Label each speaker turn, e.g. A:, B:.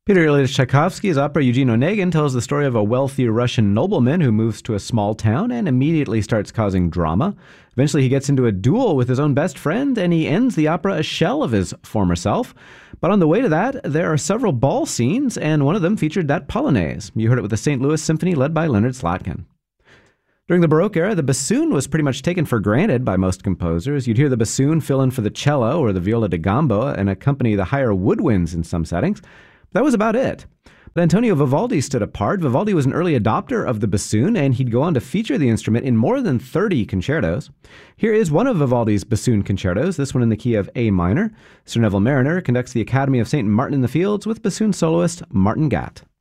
A: Peter Ilyich Tchaikovsky's opera Eugene Onegin tells the story of a wealthy Russian nobleman who moves to a small town and immediately starts causing drama. Eventually, he gets into a duel with his own best friend, and he ends the opera a shell of his former self. But on the way to that, there are several ball scenes, and one of them featured that Polonaise. You heard it with the St. Louis Symphony led by Leonard Slatkin. During the Baroque era, the bassoon was pretty much taken for granted by most composers. You'd hear the bassoon fill in for the cello or the viola da gamba and accompany the higher woodwinds in some settings. That was about it. But Antonio Vivaldi stood apart. Vivaldi was an early adopter of the bassoon, and he'd go on to feature the instrument in more than 30 concertos. Here is one of Vivaldi's bassoon concertos, this one in the key of A minor. Sir Neville Marriner conducts the Academy of St. Martin in the Fields with bassoon soloist Martin Gatt.